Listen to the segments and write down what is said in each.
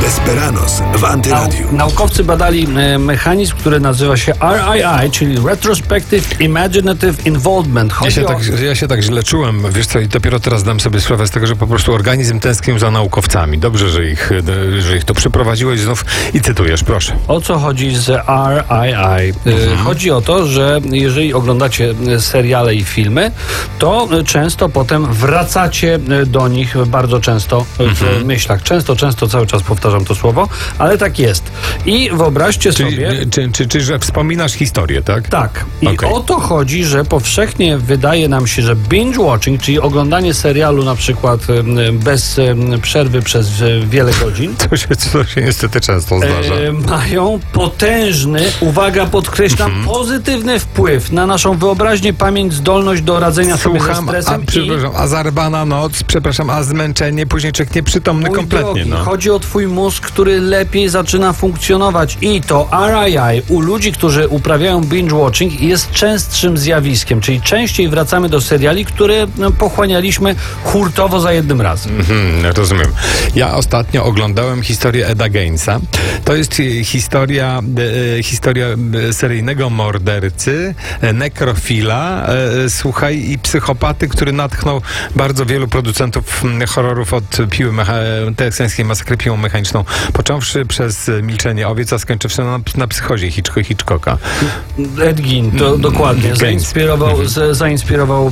Desperados w Antyradiu. Naukowcy badali mechanizm, który nazywa się RII, czyli Retrospective Imaginative Involvement. Ja się tak źle czułem, wiesz co, i dopiero teraz dam sobie sprawę z tego, że po prostu organizm tęsknił za naukowcami. Dobrze, że ich tu przyprowadziłeś znów i cytujesz, proszę. O co chodzi z RII? Chodzi o to, że jeżeli oglądacie seriale i filmy, to często potem wracacie do nich bardzo często w myślach. Często, cały czas powtarzam to słowo, ale tak jest. I wyobraźcie sobie... Czy że wspominasz historię, tak? Tak. I o to chodzi, że powszechnie wydaje nam się, że binge-watching, czyli oglądanie serialu na przykład bez przerwy przez wiele godzin, To się niestety często zdarza. Mają potężny, uwaga, podkreślam, pozytywny wpływ na naszą wyobraźnię, pamięć, zdolność do radzenia sobie ze stresem. A zarbana noc, a zmęczenie, później człowiek nieprzytomny kompletnie. Chodzi o twój mózg, który lepiej zaczyna funkcjonować i to RII u ludzi, którzy uprawiają binge-watching jest częstszym zjawiskiem, czyli częściej wracamy do seriali, które pochłanialiśmy hurtowo za jednym razem. Rozumiem. Ja ostatnio oglądałem historię Eda Gainsa. To jest historia seryjnego mordercy, nekrofila, słuchaj, i psychopaty, który natchnął bardzo wielu producentów horrorów od teksańskiej masakry piłą mechaniczną, począwszy przez Milczenie owiec, a skończywszy na Psychozie Hitchcocka. Ed Gein, to dokładnie. Zainspirował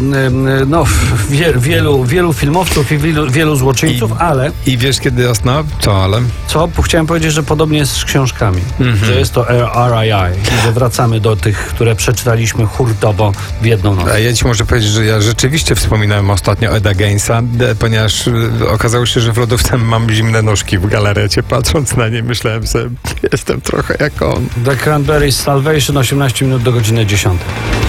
wielu filmowców i wielu złoczyńców, ale... I wiesz kiedy Co? Chciałem powiedzieć, że podobnie jest z książkami. Że jest to RII. Że wracamy do tych, które przeczytaliśmy hurtowo w jedną noc. A ja ci muszę powiedzieć, że ja rzeczywiście wspominałem ostatnio Eda Gainsa, ponieważ okazało się, że w lodówce mam zimne nóżki w galarecie. Patrząc na nie, myślałem sobie, jestem trochę jak on. The Cranberries Salvation, 18 minut do godziny 10.